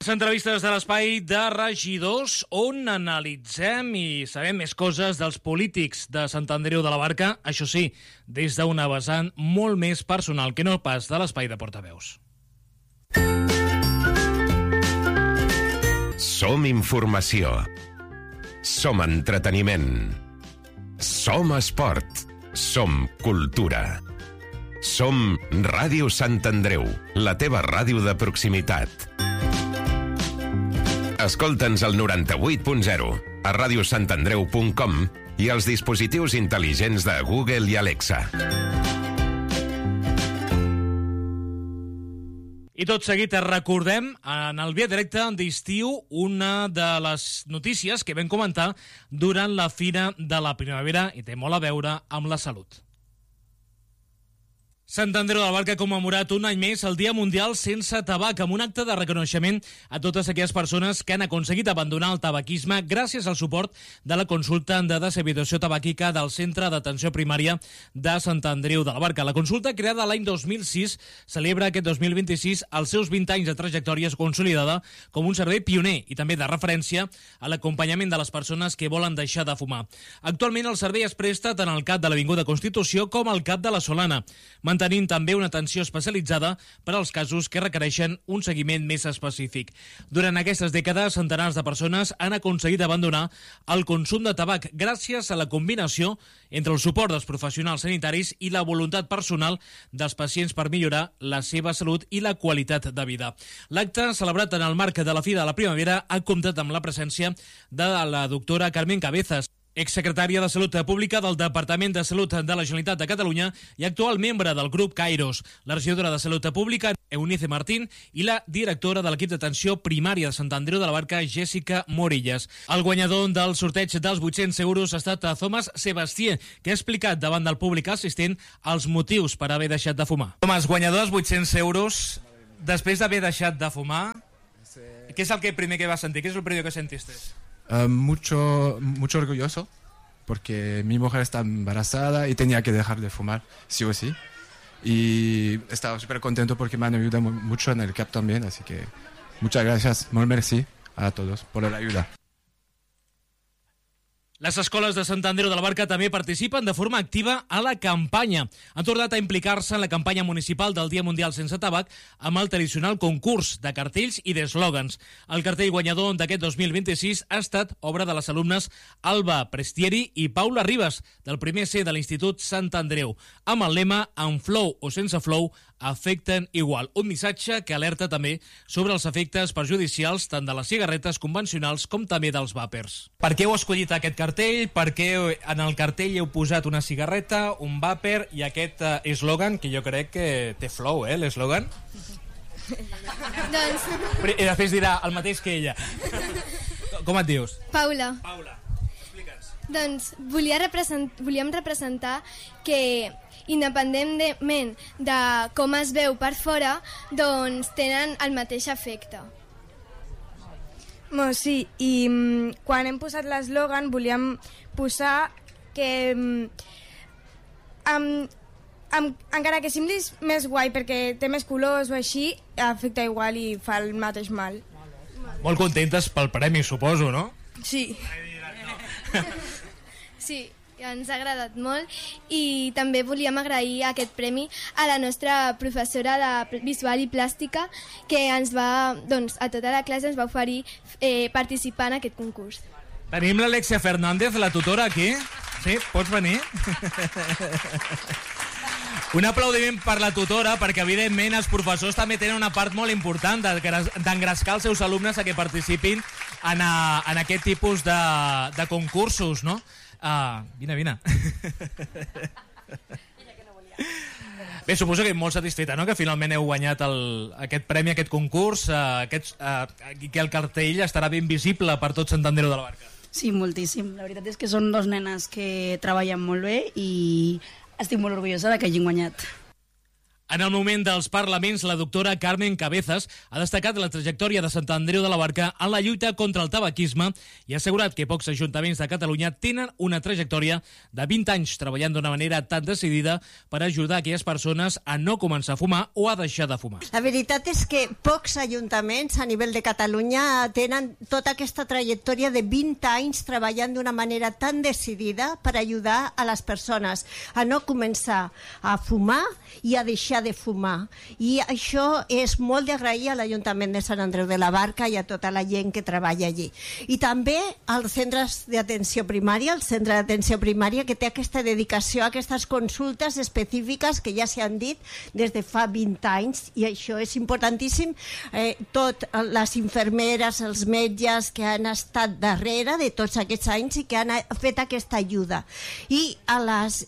Les entrevistes de l'espai de regidors on analitzem i sabem més coses dels polítics de Sant Andreu de la Barca, això sí, des d'una vessant molt més personal que no pas de l'espai de portaveus. Som informació. Som entreteniment. Som esport. Som cultura. Som Ràdio Sant Andreu, la teva ràdio de proximitat. Escolta'ns al 98.0, a radiosantandreu.com i als dispositius intel·ligents de Google i Alexa. I tot seguit recordem en el via directe d'estiu una de les notícies que vam comentar durant la Fira de la Primavera i té molt a veure amb la salut. Sant Andreu de la Barca ha commemorat un any més el Dia Mundial sense tabac amb un acte de reconeixement a totes aquelles persones que han aconseguit abandonar el tabaquisme gràcies al suport de la consulta de deshabituació tabàquica del Centre d'Atenció Primària de Sant Andreu de la Barca. La consulta, creada l'any 2006, celebra aquest 2026 els seus 20 anys de trajectòria consolidada com un servei pioner i també de referència a l'acompanyament de les persones que volen deixar de fumar. Actualment el servei es presta tant al CAP de l'Avinguda Constitució com al CAP de la Solana, mantenint també una atenció especialitzada per als casos que requereixen un seguiment més específic. Durant aquestes dècades, centenars de persones han aconseguit abandonar el consum de tabac gràcies a la combinació entre el suport dels professionals sanitaris i la voluntat personal dels pacients per millorar la seva salut i la qualitat de vida. L'acte, celebrat en el marc de la Fira de la Primavera, ha comptat amb la presència de la doctora Carmen Cabezas, exsecretària de Salut Pública del Departament de Salut de la Generalitat de Catalunya i actual membre del grup Kairos, la regidora de Salut Pública, Eunice Martín, i la directora de l'equip d'atenció primària de Sant Andreu de la Barca, Jessica Morillas. El guanyador del sorteig dels 800 euros ha estat Thomas Sebastià, que ha explicat davant del públic assistent els motius per haver deixat de fumar. Thomas, guanyador dels 800 euros, després d'haver deixat de fumar, què és el primer que vas sentir? Què és el primer que sentiste? Mucho orgulloso porque mi mujer está embarazada y tenía que dejar de fumar sí o sí, y estaba súper contento porque me han ayudado mucho en el CAP también, así que muchas gracias, molt merci a todos por la ayuda. Les escoles de Sant Andreu de la Barca també participen de forma activa a la campanya. Han tornat a implicar-se en la campanya municipal del Dia Mundial sense tabac amb el tradicional concurs de cartells i d'eslògans. El cartell guanyador d'aquest 2026 ha estat obra de les alumnes Alba Prestieri i Paula Ribas, del primer C de l'Institut Sant Andreu, amb el lema "Amb flow o sense flow, afecten igual". Un missatge que alerta també sobre els efectes perjudicials tant de les cigarretes convencionals com també dels vàpers. Per què heu escollit aquest cartell? Per què en el cartell heu posat una cigarreta, un vàper i aquest eslògan, que jo crec que té flow, l'eslògan? Doncs... I després dirà el mateix que ella. Com et dius? Paula. Paula, explica'ns. Doncs volíem representar que independentment de com es veu per fora, doncs tenen el mateix efecte. Sí, i quan hem posat l'eslògan volíem posar que encara que semblis més guai perquè té més colors o així, afecta igual i fa el mateix mal. Molt contentes pel premi, suposo, no? Sí. Sí, ens ha agradat molt i també volíem agrair aquest premi a la nostra professora de visual i plàstica que ens va, doncs, a tota la classe ens va oferir participar en aquest concurs. Tenim l'Alexia Fernández, la tutora, aquí. Sí, pots venir? Un aplaudiment per la tutora, perquè evidentment els professors també tenen una part molt important d'engrescar els seus alumnes a que participin en aquest tipus de concursos, no? Vine. Bé, suposo que molt satisfeta, no?, que finalment heu guanyat aquest premi, aquest concurs, que el cartell estarà ben visible per tot Sant Andreu de la Barca. Sí, moltíssim. La veritat és que són dos nenes que treballen molt bé i estic molt orgullosa de que hagin guanyat. En el moment dels parlaments, la doctora Carmen Cabezas ha destacat la trajectòria de Sant Andreu de la Barca en la lluita contra el tabaquisme i ha assegurat que pocs ajuntaments de Catalunya tenen una trajectòria de 20 anys treballant d'una manera tan decidida per ajudar aquelles persones a no començar a fumar o a deixar de fumar. La veritat és que pocs ajuntaments a nivell de Catalunya tenen tota aquesta trajectòria de 20 anys treballant d'una manera tan decidida per ajudar a les persones a no començar a fumar i a deixar de fumar. I això és molt d'agrair a l'Ajuntament de Sant Andreu de la Barca i a tota la gent que treballa allí. I també als centres d'atenció primària, el centre d'atenció primària que té aquesta dedicació a aquestes consultes específiques que ja s'han dit des de fa 20 anys i això és importantíssim. Tot les infermeres, els metges que han estat darrere de tots aquests anys i que han fet aquesta ajuda. I als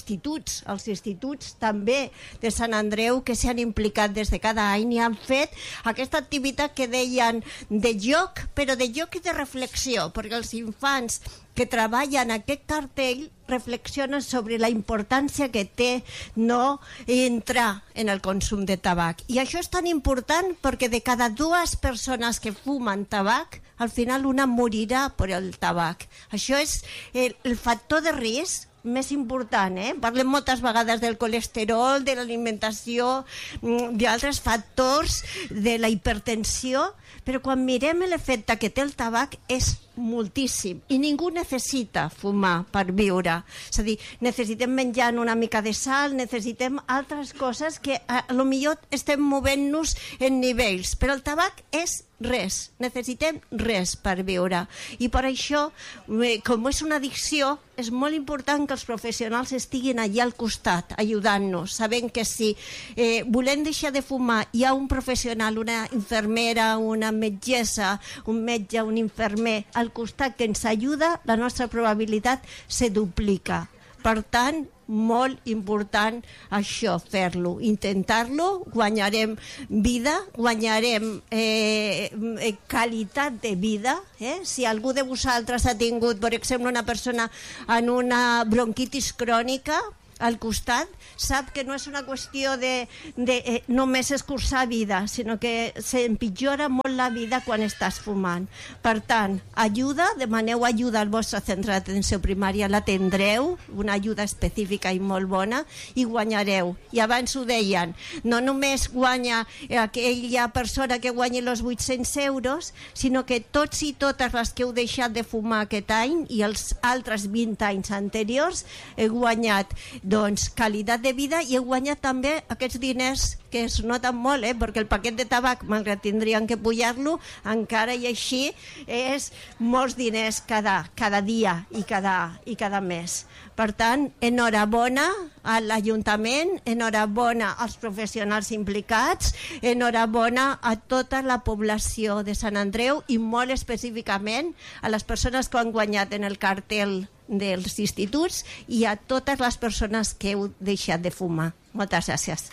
instituts també de Sant Andreu que s'han implicat des de cada any i han fet aquesta activitat que deien de joc, però de joc i de reflexió, perquè els infants que treballen aquest cartell reflexionen sobre la importància que té no entrar en el consum de tabac. I això és tan important perquè de cada 2 persones que fumen tabac, al final una morirà per el tabac. Això és el factor de risc més important, Parlem moltes vegades del colesterol, de l'alimentació, d'altres factors, de la hipertensió, però quan mirem l'efecte que té el tabac és moltíssim i ningú necessita fumar per viure. És a dir, necessitem menjar una mica de sal, necessitem altres coses que potser estem movent-nos en nivells, però el tabac és res, necessitem res per viure. I per això, com és una addicció, és molt important que els professionals estiguin allà al costat, ajudant-nos, sabent que si volem deixar de fumar, hi ha un professional, una infermera, una metgessa, un metge, un infermer, al costat que ens ajuda, la nostra probabilitat se duplica. Per tant, molt important això, fer-lo, intentar-lo, guanyarem vida, guanyarem qualitat de vida. Si algú de vosaltres ha tingut, per exemple, una persona en una bronquitis crònica, al costat, sap que no és una qüestió de només escurçar vida, sinó que s'empitjora molt la vida quan estàs fumant. Per tant, demaneu ajuda al vostre centre d'atenció primària, la tindreu, una ajuda específica i molt bona, i guanyareu. I abans ho deien, no només guanya aquella persona que guanyi els 800 euros, sinó que tots i totes les que heu deixat de fumar aquest any i els altres 20 anys anteriors he guanyat qualitat de vida i he guanyat també aquests diners que es noten molt, perquè el paquet de tabac, malgrat tindrien que pujar-lo, encara i així és molts diners cada dia i cada mes. Per tant, enhorabona a l'Ajuntament, enhorabona als professionals implicats, enhorabona a tota la població de Sant Andreu i molt específicament a les persones que han guanyat en el cartell dels instituts i a totes les persones que heu deixat de fumar. Moltes gràcies.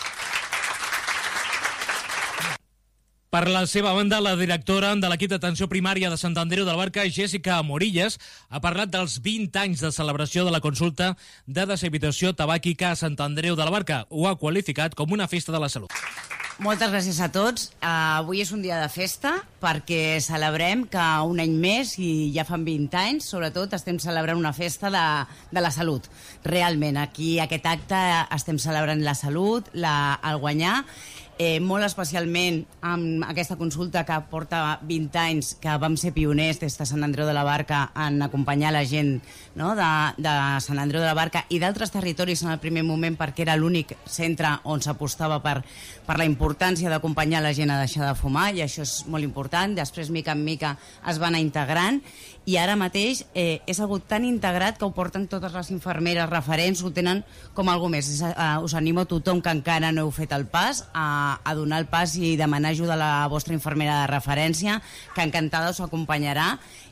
Per la seva banda, la directora de l'equip d'atenció primària de Sant Andreu de la Barca, Jessica Morillas, ha parlat dels 20 anys de celebració de la consulta de deshabitació tabàquica a Sant Andreu de la Barca. Ho ha qualificat com una festa de la salut. Moltes gràcies a tots. Avui és un dia de festa perquè celebrem que un any més, i ja fan 20 anys, sobretot estem celebrant una festa de la salut. Realment, aquí aquest acte estem celebrant la salut, el guanyar, molt especialment amb aquesta consulta que porta 20 anys, que vam ser pioners des de Sant Andreu de la Barca en acompanyar la gent, no?, de Sant Andreu de la Barca i d'altres territoris en el primer moment, perquè era l'únic centre on s'apostava per la importància d'acompanyar la gent a deixar de fumar, i això és molt important. Després, mica en mica, es va anar integrant i ara mateix és algo tan integrat que ho porten totes les infermeres referents, ho tenen com algo més. Us animo a tothom que encara no heu fet el pas a donar el pas i demanar ajuda a la vostra infermera de referència, que encantada us acompanyarà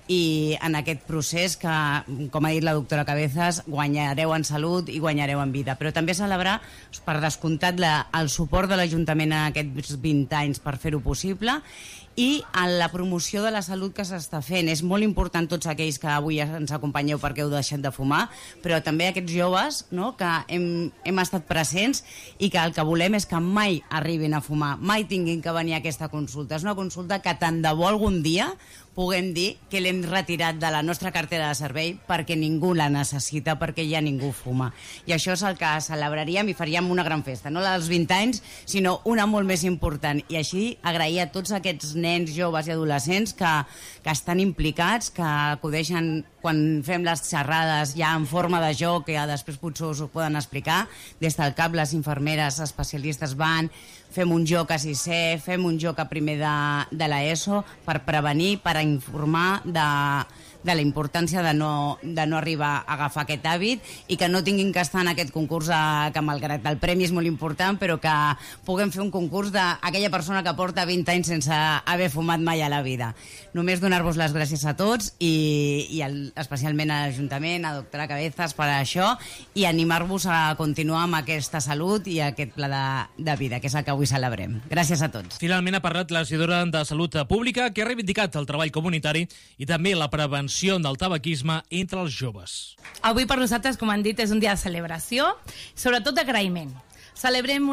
i en aquest procés que, com ha dit la doctora Cabezas, guanyareu en salut i guanyareu en vida. Però també celebrar, per descomptat, el suport de l'Ajuntament en aquests 20 anys per fer-ho possible i en la promoció de la salut que s'està fent. És molt important tots aquells que avui ens acompanyeu perquè heu deixat de fumar, però també aquests joves, no?, que hem estat presents i que el que volem és que mai arribin a fumar, mai tinguin que venir a aquesta consulta. És una consulta que tant de bo algun dia puguem dir que l'hem retirat de la nostra cartera de servei perquè ningú la necessita, perquè ja ningú fuma. I això és el que celebraríem i faríem una gran festa, no la dels 20 anys, sinó una molt més important. I així agrair a tots aquests nens, joves i adolescents que estan implicats, que acudeixen quan fem les xerrades ja en forma de joc, que ja després potser us ho poden explicar. Des del CAP les infermeres especialistes van, fem un joc a sisè, fem un joc a primer de l'ESO per prevenir, per informar de la importància de no arribar a agafar aquest hàbit i que no tinguin que estar en aquest concurs que malgrat el premi és molt important, però que puguem fer un concurs d'aquella persona que porta 20 anys sense haver fumat mai a la vida. Només donar-vos les gràcies a tots i especialment a l'Ajuntament, a doctora Cabezas per això i animar-vos a continuar amb aquesta salut i aquest pla de vida, que és el que avui celebrem. Gràcies a tots. Finalment ha parlat la regidora de Salut Pública, que ha reivindicat el treball comunitari i també la prevenció del tabaquisme entre els joves. Avui per nosaltres, com han dit, és un dia de celebració, sobretot d'agraïment. Celebrem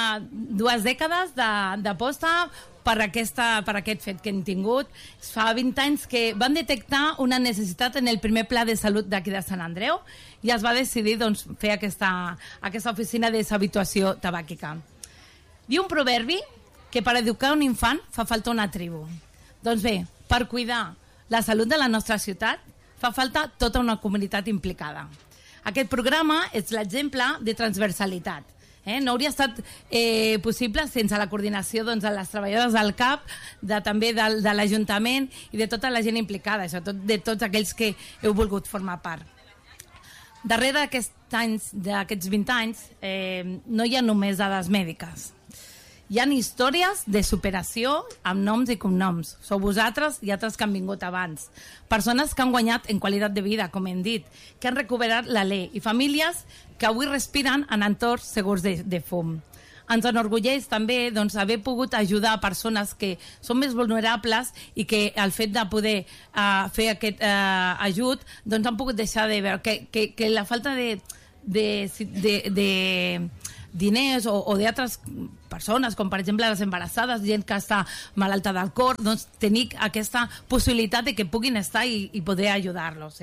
2 dècades d'aposta per aquest fet que hem tingut. Fa 20 anys que van detectar una necessitat en el primer pla de salut d'aquí de Sant Andreu i es va decidir fer aquesta oficina de deshabituació tabàquica. Diu un proverbi que per educar un infant fa falta una tribu. Doncs bé, per cuidar la salut de la nostra ciutat fa falta tota una comunitat implicada. Aquest programa és l'exemple de transversalitat. No hauria estat possible sense la coordinació de les treballadores del CAP, també de l'Ajuntament i de tota la gent implicada, sobretot de tots aquells que heu volgut formar part. Darrere d'aquests 20 anys no hi ha només dades mèdiques. Hi ha històries de superació amb noms i cognoms. Sou vosaltres i altres que han vingut abans. Persones que han guanyat en qualitat de vida, com hem dit, que han recuperat l'alè i famílies que avui respiren en entorns segurs de fum. Ens enorgulleix també haver pogut ajudar persones que són més vulnerables i que el fet de poder fer aquest ajut han pogut deixar de veure que la falta de diners o d'altres persones, com per exemple les embarassades, gent que està malalta del cor, tenir aquesta possibilitat de que puguin estar i poder ajudar-los.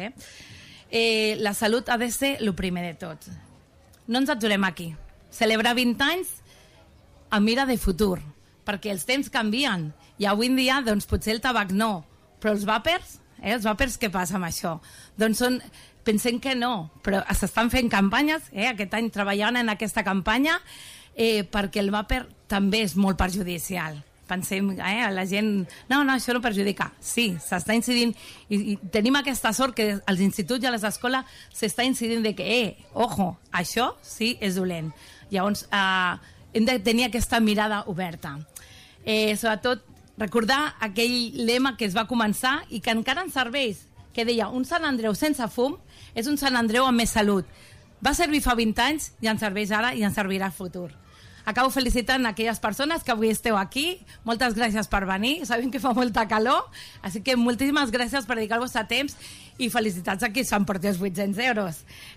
La salut ha de ser el primer de tot. No ens aturem aquí. Celebrar 20 anys a mira de futur, perquè els temps canvien i avui en dia potser el tabac no, però els vàpers, què passa amb això? Pensem que no, però s'estan fent campanyes, aquest any treballant en aquesta campanya, perquè el vàper també és molt perjudicial. Pensem, la gent, no, això no perjudica. Sí, s'està incidint, i tenim aquesta sort que als instituts i a les escoles s'està incidint de que, ojo, això sí és dolent. Llavors, hem de tenir aquesta mirada oberta. Sobretot, recordar aquell lema que es va començar i que encara ens serveix, que deia, un Sant Andreu sense fum és un Sant Andreu amb més salut. Va servir fa 20 anys i ens serveix ara i ens servirà al futur. Acabo felicitant aquelles persones que avui esteu aquí. Moltes gràcies per venir. Sabem que fa molta calor, així que moltíssimes gràcies per dedicar-vos a temps i felicitats a qui s'emporti els 800 euros.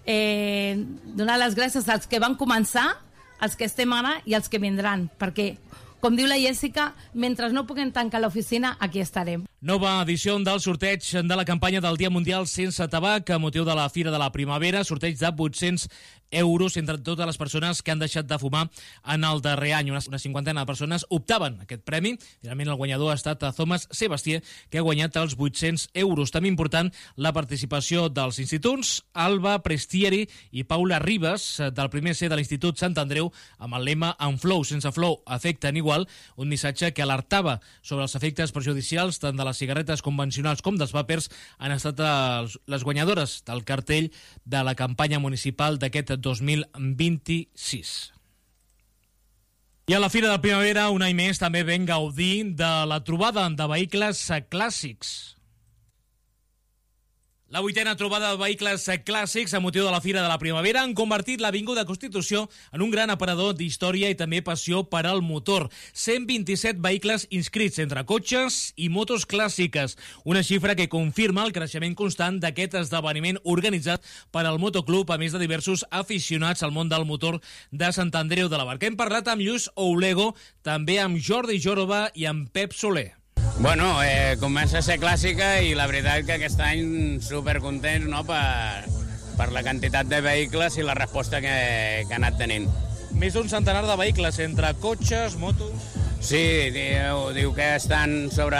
Donar les gràcies als que van començar, als que estem ara i als que vindran, perquè, com diu la Jessica, mentre no puguem tancar l'oficina, aquí estarem. Nova edició del sorteig de la campanya del Dia Mundial Sense Tabac a motiu de la Fira de la Primavera, sorteig de 800 euros entre totes les persones que han deixat de fumar en el darrer any. Una cinquantena de persones optaven a aquest premi. Finalment el guanyador ha estat Thomas Sebastià, que ha guanyat els 800 euros. També important la participació dels instituts Alba Prestieri i Paula Ribas del primer C de l'Institut Sant Andreu amb el lema "En flow, sense flow, afecten igual", un missatge que alertava sobre els efectes perjudicials tant de les cigarretes convencionals com dels vàpers. Han estat les guanyadores del cartell de la campanya municipal d'aquest 2026. I a la Fira de Primavera, un any més, també vam gaudir de la trobada de vehicles clàssics. La 8a trobada de vehicles clàssics a motiu de la Fira de la Primavera han convertit l'Avinguda Constitució en un gran aparador d'història i també passió per al motor. 127 vehicles inscrits entre cotxes i motos clàssiques, una xifra que confirma el creixement constant d'aquest esdeveniment organitzat per al Motoclub, a més de diversos aficionats al món del motor de Sant Andreu de la Barca. Hem parlat amb Lluís Oulego, també amb Jordi Jorba i amb Pep Soler. Bueno, comença a ser clàssica i la veritat que aquest any supercontents, no?, per la quantitat de vehicles i la resposta que ha anat tenint. Més d'un centenar de vehicles entre cotxes, motos... Sí, diu que estan sobre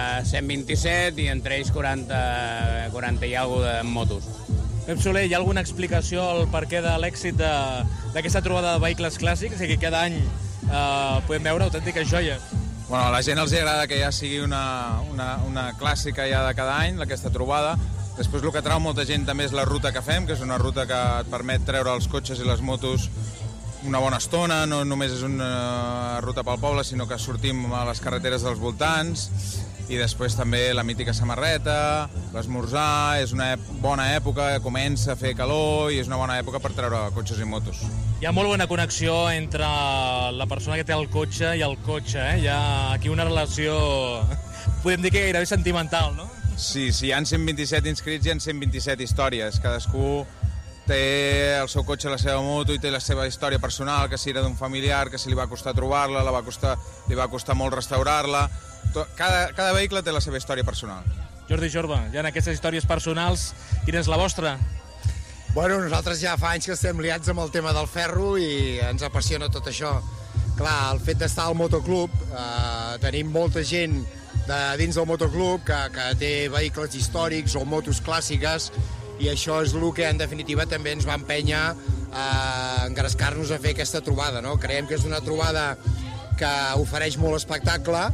127 i entre ells 40 i alguna de motos. Pep Soler, hi ha alguna explicació al perquè de l'èxit d'aquesta trobada de vehicles clàssics? És que cada any podem veure autèntiques joies. Bueno, a la gent els agrada que ja sigui una clàssica ja de cada any, aquesta trobada. Després el que trau molta gent també és la ruta que fem, que és una ruta que et permet treure els cotxes i les motos una bona estona, no només és una ruta pel poble, sinó que sortim a les carreteres dels voltants, i després també la mítica samarreta, l'esmorzar, és una bona època, comença a fer calor i és una bona època per treure cotxes i motos. Hi ha molt bona connexió entre la persona que té el cotxe i el cotxe, Hi ha aquí una relació, podem dir que gairebé sentimental, no? Sí, hi ha 127 inscrits, hi ha 127 històries, cadascú té el seu cotxe, la seva moto i té la seva història personal, que si era d'un familiar, que si li va costar trobar-la, li va costar molt restaurar-la. Cada vehicle té la seva història personal. Jordi Jorba, ja en aquestes històries personals, quina és la vostra? Bueno, nosaltres ja fa anys que estem liats amb el tema del ferro i ens apassiona tot això. Clar, el fet d'estar al motoclub, tenim molta gent dins del motoclub que té vehicles històrics o motos clàssiques, i això és el que en definitiva també ens va empènyer a engrescar-nos a fer aquesta trobada, no? Creiem que és una trobada que ofereix molt espectacle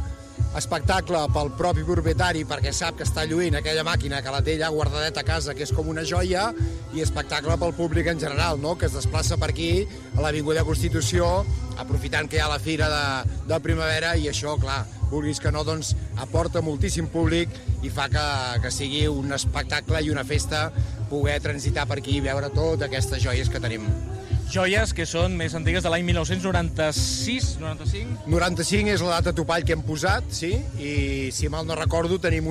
pel propi propietari perquè sap que està lluint aquella màquina que la té allà guardadeta a casa, que és com una joia, i espectacle pel públic en general, no?, que es desplaça per aquí a l'Avinguda Constitució, aprofitant que hi ha la Fira de Primavera, i això, clar, vulguis que no, doncs aporta moltíssim públic i fa que sigui un espectacle i una festa poder transitar per aquí i veure totes aquestes joies que tenim. Joies que són més antigues de l'any 1996, 95? 95 és la data topall que hem posat, sí, i si mal no recordo tenim